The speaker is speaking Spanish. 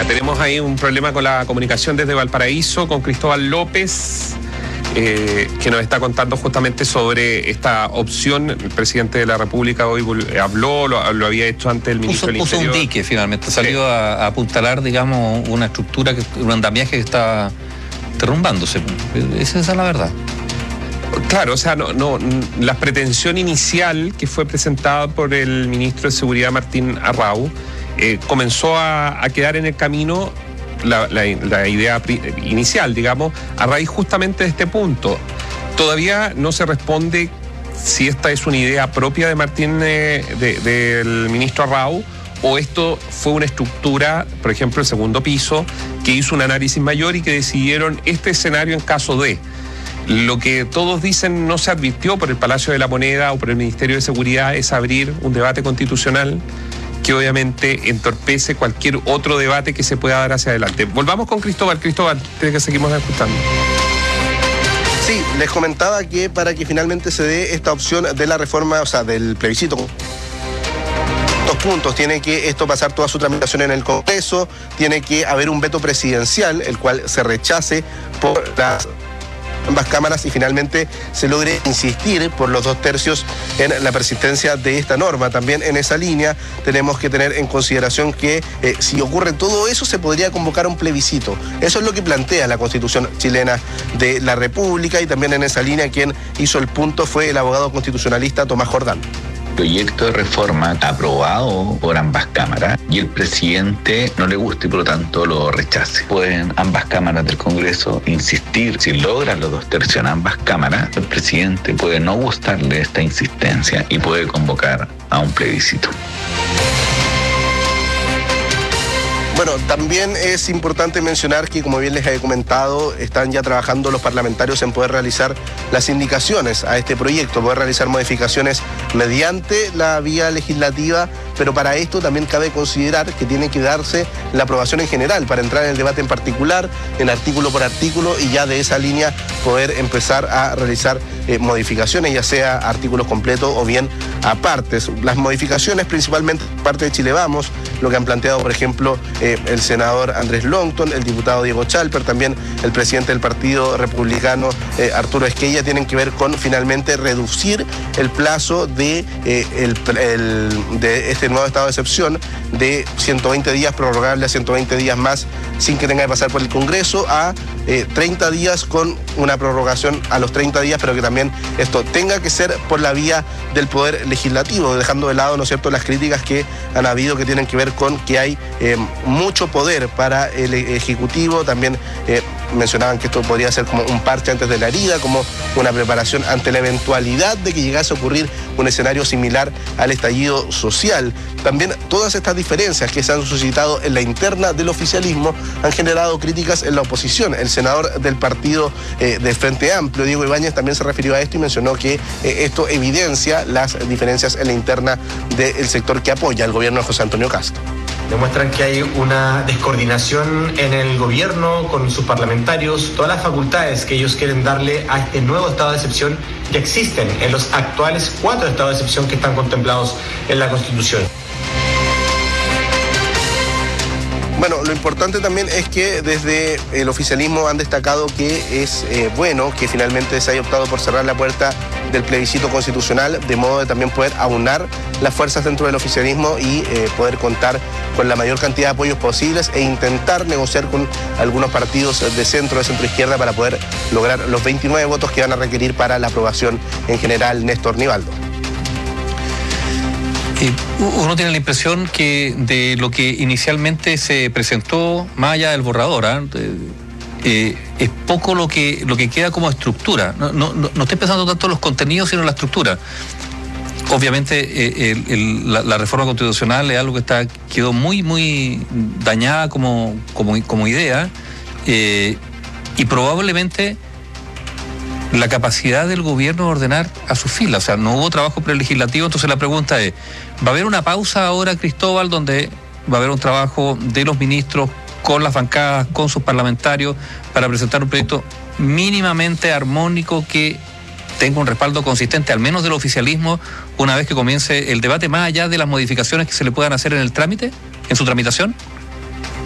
tenemos ahí un problema con la comunicación desde Valparaíso con Cristóbal López, que nos está contando justamente sobre esta opción. El presidente de la República hoy habló, lo había hecho antes el ministro del Interior. Puso un dique finalmente, salió a apuntalar, digamos, una estructura, un andamiaje que está derrumbándose. Esa es la verdad. Claro, o sea, la pretensión inicial que fue presentada por el ministro de Seguridad Martín Arrau comenzó a quedar en el camino. La idea inicial, digamos, a raíz justamente de este punto. Todavía no se responde si esta es una idea propia de Martín, del ministro Arrau, o esto fue una estructura, por ejemplo, el segundo piso, que hizo un análisis mayor y que decidieron este escenario en caso de. Lo que todos dicen no se advirtió por el Palacio de la Moneda o por el Ministerio de Seguridad es abrir un debate constitucional que obviamente entorpece cualquier otro debate que se pueda dar hacia adelante. Volvamos con Cristóbal. Cristóbal, que seguimos escuchando. Sí, les comentaba que para que finalmente se dé esta opción de la reforma, o sea, del plebiscito, 2 puntos. Tiene que esto pasar toda su tramitación en el Congreso, tiene que haber un veto presidencial, el cual se rechace por ambas cámaras y finalmente se logre insistir por los 2/3 en la persistencia de esta norma. También en esa línea tenemos que tener en consideración que si ocurre todo eso se podría convocar un plebiscito. Eso es lo que plantea la Constitución chilena de la República, y también en esa línea quien hizo el punto fue el abogado constitucionalista Tomás Jordán. Proyecto de reforma aprobado por ambas cámaras y el presidente no le gusta y por lo tanto lo rechace. Pueden ambas cámaras del Congreso insistir. Si logran los 2/3 en ambas cámaras, el presidente puede no gustarle esta insistencia y puede convocar a un plebiscito. Bueno, también es importante mencionar que, como bien les he comentado, están ya trabajando los parlamentarios en poder realizar las indicaciones a este proyecto, poder realizar modificaciones mediante la vía legislativa, pero para esto también cabe considerar que tiene que darse la aprobación en general para entrar en el debate en particular, en artículo por artículo, y ya de esa línea poder empezar a realizar modificaciones, ya sea artículos completos o bien apartes. Las modificaciones principalmente parte de Chile Vamos, lo que han planteado, por ejemplo, el senador Andrés Longton, el diputado Diego Chalper, también el presidente del Partido Republicano Arturo Esquella, tienen que ver con finalmente reducir el plazo de este nuevo estado de excepción de 120 días, prorrogable a 120 días más sin que tenga que pasar por el Congreso, a 30 días con una prorrogación a los 30 días, pero que también esto tenga que ser por la vía del Poder Legislativo, dejando de lado, ¿no es cierto?, las críticas que han habido que tienen que ver con que hay mucho poder para el Ejecutivo. También mencionaban que esto podría ser como un parche antes de la herida, como una preparación ante la eventualidad de que llegase a ocurrir un escenario similar al estallido social. También todas estas diferencias que se han suscitado en la interna del oficialismo han generado críticas en la oposición. El senador del partido del Frente Amplio, Diego Ibáñez, también se refirió a esto y mencionó que esto evidencia las diferencias en la interna del sector que apoya al gobierno de José Antonio Castro. Demuestran que hay una descoordinación en el gobierno con sus parlamentarios. Todas las facultades que ellos quieren darle a este nuevo estado de excepción ya existen en los actuales 4 estados de excepción que están contemplados en la Constitución. Bueno, lo importante también es que desde el oficialismo han destacado que es bueno que finalmente se haya optado por cerrar la puerta del plebiscito constitucional, de modo de también poder aunar las fuerzas dentro del oficialismo y poder contar con la mayor cantidad de apoyos posibles e intentar negociar con algunos partidos de centro izquierda para poder lograr los 29 votos que van a requerir para la aprobación en general. Néstor Nivaldo. Uno tiene la impresión que de lo que inicialmente se presentó, más allá del borrador, es poco lo que queda como estructura. No estoy pensando tanto en los contenidos, sino en la estructura. Obviamente la reforma constitucional es algo que quedó muy dañada como idea, y probablemente la capacidad del gobierno de ordenar a sus filas. O sea, no hubo trabajo prelegislativo, entonces la pregunta es, ¿va a haber una pausa ahora, Cristóbal, donde va a haber un trabajo de los ministros con las bancadas, con sus parlamentarios, para presentar un proyecto mínimamente armónico que tenga un respaldo consistente, al menos del oficialismo, una vez que comience el debate, más allá de las modificaciones que se le puedan hacer en el trámite, en su tramitación?